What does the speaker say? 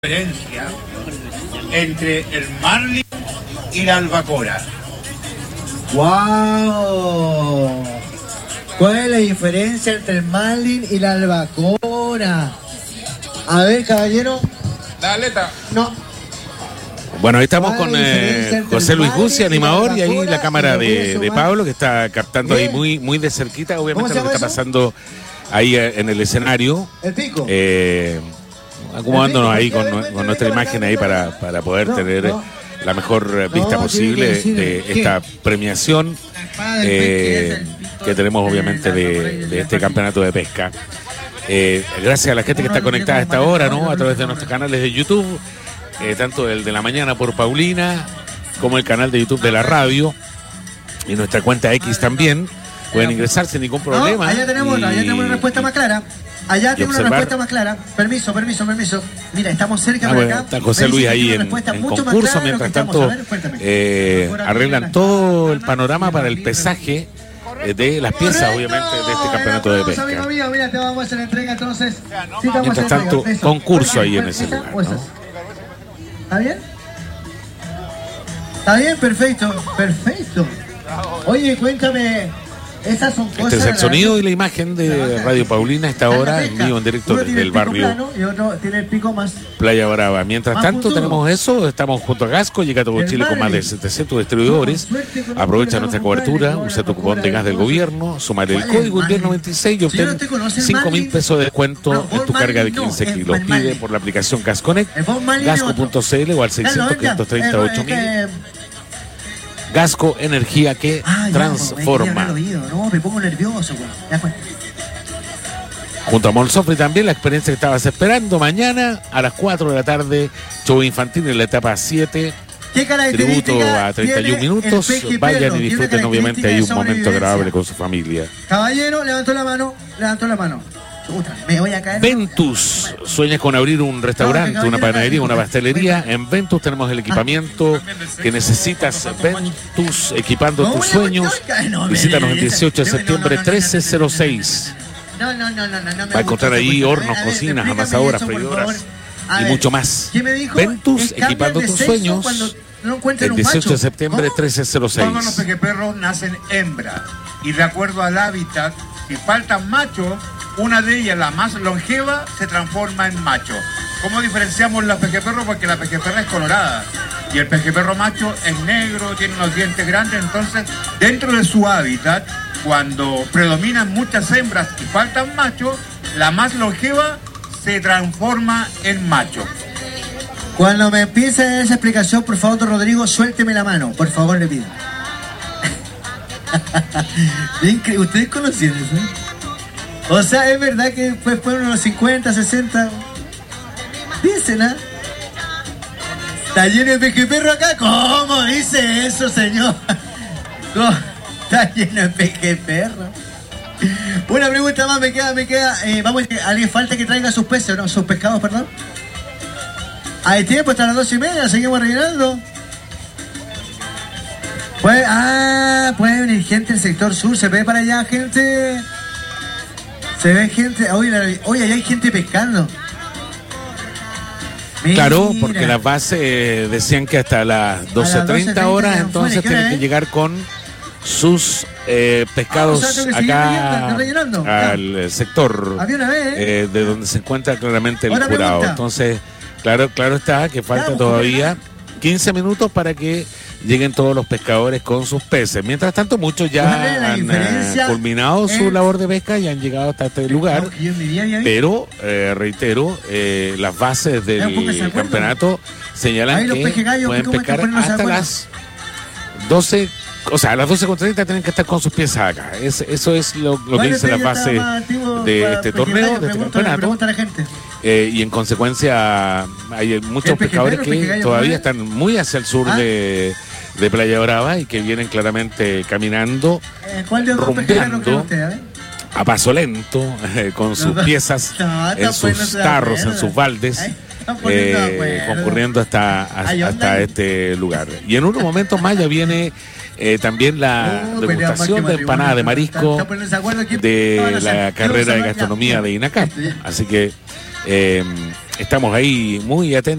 diferencia entre el marlin y la albacora. ¡Wow! ¿Cuál es la diferencia entre el marlin y la albacora? A ver, caballero. La aleta. No. Bueno, ahí estamos con José Luis Guzzi, animador, y ahí la cámara de Pablo, que está captando ahí muy de cerquita, obviamente, lo que está pasando ahí en el escenario. El pico. Acomodándonos ahí con nuestra imagen ahí para poder tener la mejor vista posible de esta premiación que tenemos obviamente de este campeonato de pesca. Gracias a la gente que está conectada a esta hora, ¿no? A través de nuestros canales de YouTube, tanto el de la mañana por Paulina, como el canal de YouTube de la radio, y nuestra cuenta X también. Pueden ingresar sin ningún problema. Allá tenemos una respuesta más clara. Allá tengo una respuesta más clara. Permiso. Mira, estamos cerca de acá. Está José Luis ahí en concurso. Mientras tanto, arreglan todo el panorama para el pesaje de las piezas, obviamente, de este campeonato de pesca. Amigo mío, mira, te vamos a hacer entrega entonces. Mientras tanto, concurso ahí en ese lugar, ¿no? ¿Está bien? ¿Está bien? Perfecto. Oye, cuéntame. Esas son cosas. Este es el sonido y la imagen de Radio Paulina a esta hora, en vivo, en directo desde el barrio y otro tiene el pico más Playa Brava. Mientras tanto, tenemos eso. Estamos junto a Gasco, llega a todo Chile con más de 700 distribuidores. Aprovecha nuestra cobertura, usa tu cupón de gas del gobierno, sumale el código INVIER96 y obtén 5.000 pesos de descuento en tu carga de 15 kilos. Pide por la aplicación GasConnect, gasco.cl o al 600-538.000. Gasco, energía que transforma. No, me pongo nervioso, güey. Junto a Molsofre también la experiencia que estabas esperando. Mañana a las 4 de la tarde, show infantil en la etapa 7. Tributo a 31 minutos. Vayan y disfruten, obviamente, ahí un momento agradable con su familia. Caballero, levantó la mano. Me voy a caer. Ventus, sueñas con abrir un restaurante, una panadería, una pastelería. En Ventus tenemos el equipamiento que necesitas. Ventus, equipando tus sueños. Visítanos el 18 de septiembre 1306. Va a encontrar ahí hornos, cocinas, amasadoras, freidoras y mucho más. Ventus, equipando tus sueños. El 18 de septiembre 1306. Todos los pequeperros nacen hembra y de acuerdo al hábitat, si faltan machos, una de ellas, la más longeva, se transforma en macho. ¿Cómo diferenciamos la pequeperro? Porque la pequeperra es colorada y el pequeperro macho es negro, tiene unos dientes grandes. Entonces, dentro de su hábitat, cuando predominan muchas hembras y faltan machos, la más longeva se transforma en macho. Cuando me empiece esa explicación, por favor, don Rodrigo, suélteme la mano, por favor, le pido. ¿Ustedes conocían eso? O sea, es verdad que fueron los 50, 60. Dicen, ¿ah? ¿Está lleno de pequeperro acá? ¿Cómo dice eso, señor? ¿Cómo? Está lleno de pequeperro. Una pregunta más me queda. Vamos, ¿alguien falta que traiga sus peces, no? Sus pescados, perdón. Hay tiempo hasta las 2:30, seguimos rellenando. Puede venir gente del sector sur, se ve para allá gente. Se ve gente, oye, allá hay gente pescando. Mira. Claro, porque las bases decían que hasta las 12:30 horas, entonces tienen que llegar con sus pescados acá al sector de donde se encuentra claramente el jurado. Entonces, claro está que falta todavía 15 minutos para que lleguen todos los pescadores con sus peces. Mientras tanto, muchos ya han culminado su labor de pesca y han llegado hasta este lugar. Pero, reitero, las bases del campeonato señalan que pueden pescar hasta las 12. O sea, a las 12:30 tienen que estar con sus piezas acá. Eso es lo que dice la base de este torneo, de este campeonato. Y en consecuencia hay muchos pescadores que todavía están muy hacia el sur de Playa Brava y que vienen claramente caminando, rumbeando a paso lento, con sus piezas en sus tarros, en sus baldes. Concurriendo hasta este lugar. Y en unos momentos más ya viene también la degustación de empanada de marisco de la carrera de gastronomía de INACAP. Así que estamos ahí muy atentos.